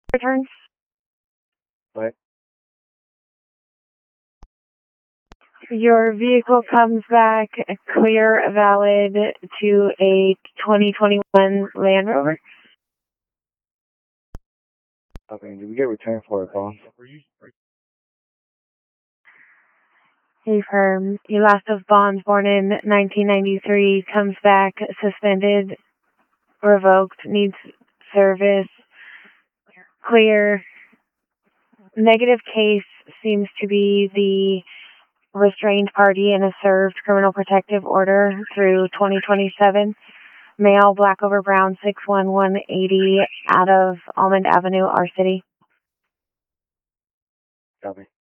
Return. What? Your vehicle comes back clear, valid to a 2021 Land Rover. Okay, did we get returned for a call? Hey, firm. Elastos Bonds, born in 1993, comes back suspended, revoked, needs service, clear. Negative case seems to be the restrained party in a served criminal protective order through 2027. Male, black over brown, 61180, out of Almond Avenue, our city. Copy.